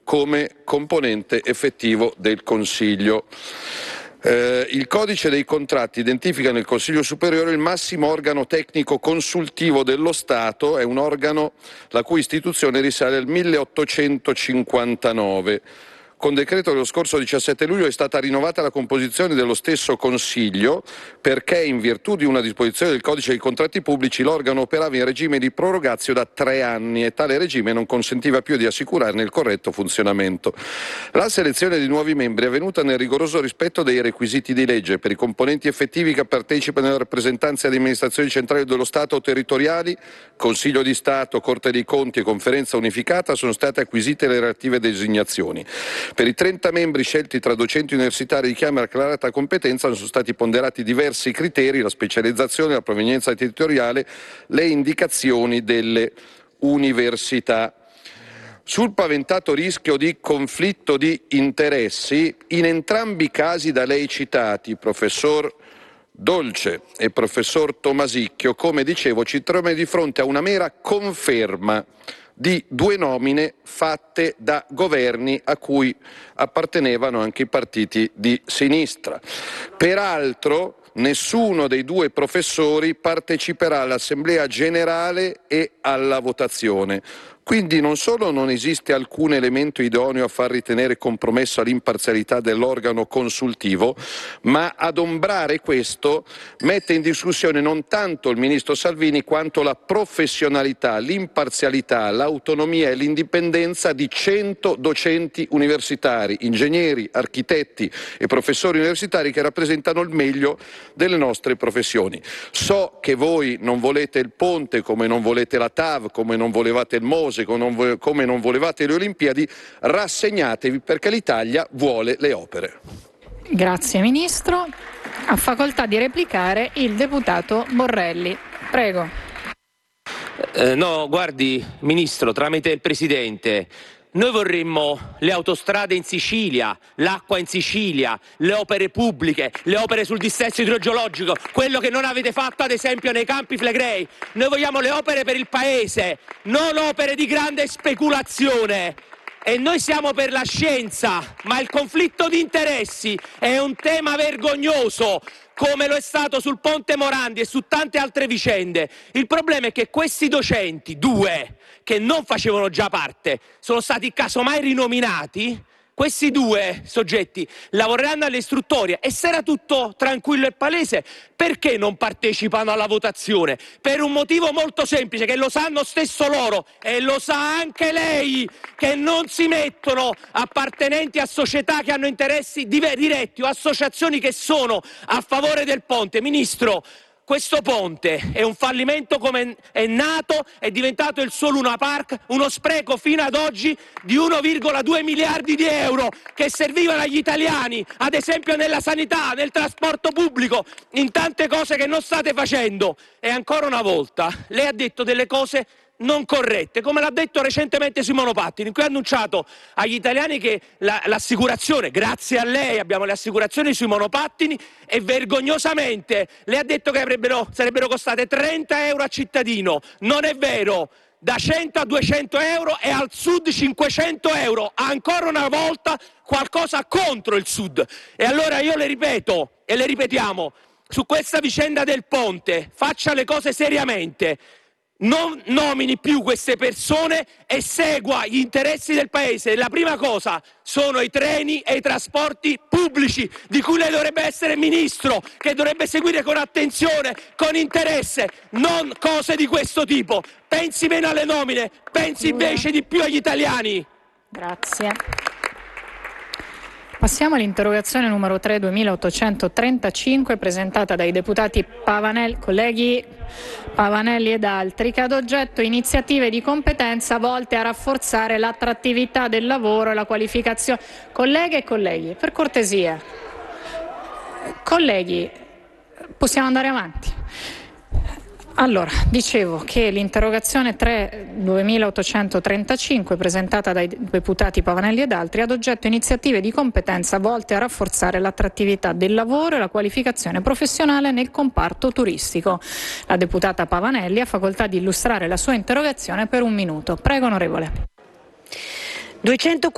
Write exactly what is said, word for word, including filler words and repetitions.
come componente effettivo del Consiglio. Eh, il codice dei contratti identifica nel Consiglio Superiore il massimo organo tecnico consultivo dello Stato, è un organo la cui istituzione risale al milleottocentocinquantanove. Con decreto dello scorso diciassette luglio è stata rinnovata la composizione dello stesso Consiglio perché, in virtù di una disposizione del Codice dei contratti pubblici, l'organo operava in regime di prorogatio da tre anni e tale regime non consentiva più di assicurarne il corretto funzionamento. La selezione di nuovi membri è avvenuta nel rigoroso rispetto dei requisiti di legge. Per i componenti effettivi che partecipano alle rappresentanze alle amministrazioni centrali dello Stato o territoriali, Consiglio di Stato, Corte dei Conti e Conferenza Unificata sono state acquisite le relative designazioni. Per i trenta membri scelti tra docenti universitari di chiama e acclarata competenza sono stati ponderati diversi criteri: la specializzazione, la provenienza territoriale, le indicazioni delle università. Sul paventato rischio di conflitto di interessi, in entrambi i casi da lei citati, professor Dolce e professor Tomasicchio, come dicevo, ci troviamo di fronte a una mera conferma di due nomine fatte da governi a cui appartenevano anche i partiti di sinistra. Peraltro, nessuno dei due professori parteciperà all'Assemblea Generale e alla votazione. Quindi non solo non esiste alcun elemento idoneo a far ritenere compromessa l'imparzialità dell'organo consultivo, ma adombrare questo mette in discussione non tanto il ministro Salvini quanto la professionalità, l'imparzialità, l'autonomia e l'indipendenza di cento docenti universitari, ingegneri, architetti e professori universitari che rappresentano il meglio delle nostre professioni. So che voi non volete il ponte, come non volete la T A V, come non volevate il Mose, come non volevate le Olimpiadi. Rassegnatevi perché l'Italia vuole le opere. Grazie Ministro. Ha facoltà di replicare il deputato Borrelli. Prego. Eh, no, guardi Ministro, tramite il Presidente, noi vorremmo le autostrade in Sicilia, l'acqua in Sicilia, le opere pubbliche, le opere sul dissesto idrogeologico, quello che non avete fatto ad esempio nei Campi Flegrei. Noi vogliamo le opere per il Paese, non opere di grande speculazione. E noi siamo per la scienza, ma il conflitto di interessi è un tema vergognoso, come lo è stato sul Ponte Morandi e su tante altre vicende. Il problema è che questi docenti, due, che non facevano già parte, sono stati casomai rinominati. Questi due soggetti lavoreranno all'istruttoria e se era tutto tranquillo e palese, perché non partecipano alla votazione? Per un motivo molto semplice, che lo sanno stesso loro e lo sa anche lei, che non si mettono appartenenti a società che hanno interessi diretti o associazioni che sono a favore del ponte. Ministro, questo ponte è un fallimento come è nato, è diventato il suo Luna Park, uno spreco fino ad oggi di uno virgola due miliardi di euro che servivano agli italiani, ad esempio nella sanità, nel trasporto pubblico, in tante cose che non state facendo. E ancora una volta lei ha detto delle cose non corrette, come l'ha detto recentemente sui monopattini, in cui ha annunciato agli italiani che la, l'assicurazione, grazie a lei abbiamo le assicurazioni sui monopattini, e vergognosamente le ha detto che avrebbero, sarebbero costate trenta euro a cittadino. Non è vero, da cento a duecento euro e al Sud cinquecento euro, ancora una volta qualcosa contro il Sud. E allora io le ripeto e le ripetiamo, su questa vicenda del ponte faccia le cose seriamente. Non nomini più queste persone e segua gli interessi del Paese. La prima cosa sono i treni e i trasporti pubblici, di cui lei dovrebbe essere ministro, che dovrebbe seguire con attenzione, con interesse, non cose di questo tipo. Pensi meno alle nomine, pensi invece di più agli italiani. Grazie. Passiamo all'interrogazione numero tre duemilaottocentotrentacinque presentata dai deputati Pavanelli, colleghi Pavanelli ed altri, che ha ad oggetto iniziative di competenza volte a rafforzare l'attrattività del lavoro e la qualificazione. Colleghe e colleghi, per cortesia. Colleghi, possiamo andare avanti. Allora, dicevo che l'interrogazione tre duemilaottocentotrentacinque presentata dai deputati Pavanelli ed altri ha ad oggetto iniziative di competenza volte a rafforzare l'attrattività del lavoro e la qualificazione professionale nel comparto turistico. La deputata Pavanelli ha facoltà di illustrare la sua interrogazione per un minuto. Prego, onorevole.